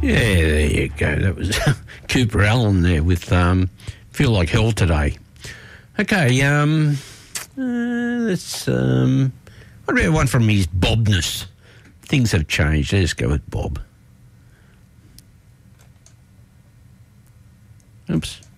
Yeah, there you go. That was Cooper Allen there with Feel Like Hell Today. Okay, let's... what about one from his Bobness? Things have changed. Let's go with Bob. Oops.